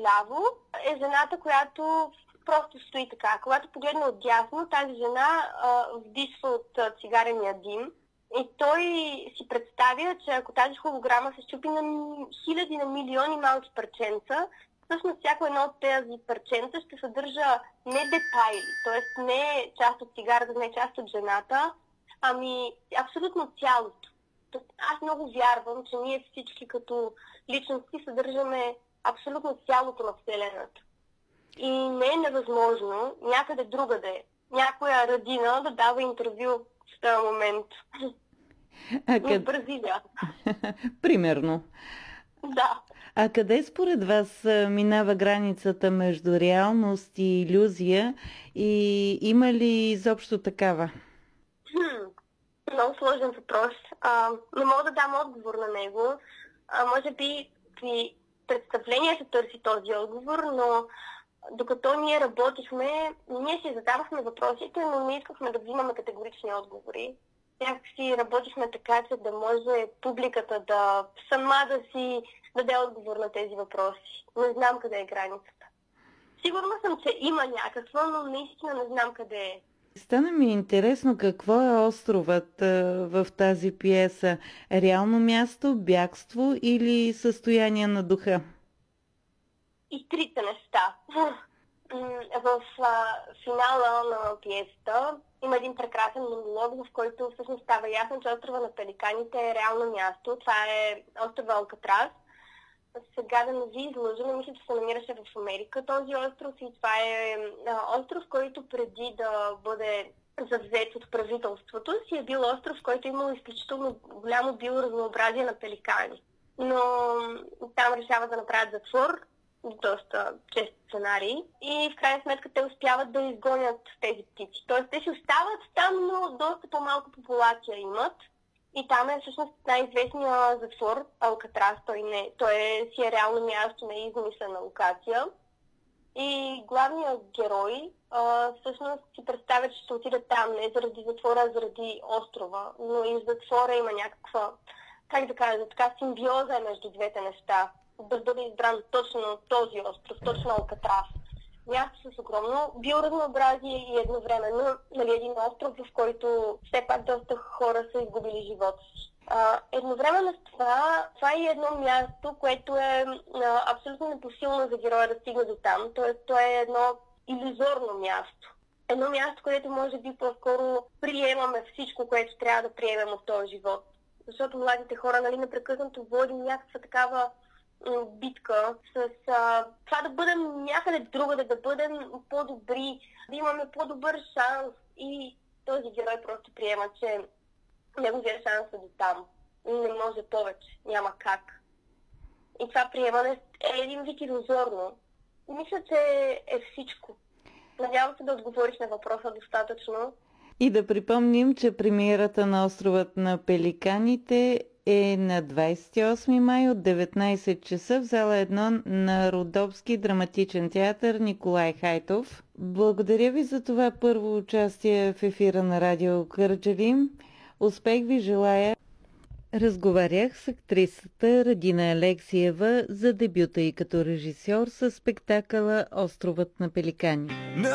отляво е жената, която просто стои така. Когато погледна отдясно, тази жена вдишва от цигарения дим. И той си представя, че ако тази холограма се счупи на хиляди, на милиони малки парченца, всъщност всяко едно от тези парченца ще съдържа не детайли, т.е. не част от цигарата, не част от жената, ами абсолютно цялото. Аз много вярвам, че ние всички като личности съдържаме абсолютно цялото на Вселената. И не е невъзможно някъде другаде, някоя родина да дава интервю в този момент. В Бразилия. Примерно. Да. А къде според вас минава границата между реалност и илюзия и има ли изобщо такава? Много сложен въпрос. Не мога да дам отговор на него. Може би при представление се търси този отговор, но докато ние работихме, ние си задавахме въпросите, но не искахме да взимаме категорични отговори. Някакси работихме така, че да може публиката да сама да си даде отговор на тези въпроси. Не знам къде е границата. Сигурна съм, че има някаква, но наистина не знам къде е. Стана ми интересно какво е островът в тази пиеса. Реално място, бягство или състояние на духа? И трите неща. В финала на пиесата има един прекрасен монолог, в който всъщност става ясно, че острова на Пеликаните е реално място. Това е острова Алкатрас. Сега да не ви излъжа, но мисля, че се намираше в Америка този остров и това е остров, който преди да бъде завзет от правителството си е бил остров, който е имал изключително голямо биоразнообразие на пеликани. Но там решават да направят затвор, доста чест сценарий, и в крайна сметка те успяват да изгонят тези птици. Тоест те си остават там, но доста по-малко популация имат. И там е всъщност най-известният затвор Алкатрас. Той си е реално място, не е измислена локация. И главният герой всъщност си представя, че ще отиде там не заради затвора, а заради острова. Но и затвора има някаква, как да кажа, така симбиоза между двете неща. Да бъде избран точно този остров, точно Алкатрас. Място с огромно биоразнообразие и едновременно един остров, в който все пак доста хора са изгубили живота си. Едновременно с това е едно място, което е абсолютно непосилно за героя да стигне до там. Тоест, то е едно илюзорно място. Едно място, където може би по-скоро приемаме всичко, което трябва да приемем от този живот. Защото младите хора непрекъснато водим някаква такава битка с това да бъдем някъде другаде, да бъдем по-добри, да имаме по-добър шанс, и този герой просто приема, че неговия шанс е до там. Не може повече, няма как. И това приемане е един вид илюзорно. Мисля, че е всичко. Надявам се да отговориш на въпроса достатъчно. И да припомним, че премиерата на островът на Пеликаните е на 28 май от 19 часа в зала 1 на Родопски драматичен театър Николай Хайтов. Благодаря ви за това първо участие в ефира на Радио Кърджали. Успех ви желая! Разговарях с актрисата Радина Алексиева за дебюта й като режисьор със спектакъла Островът на Пеликани.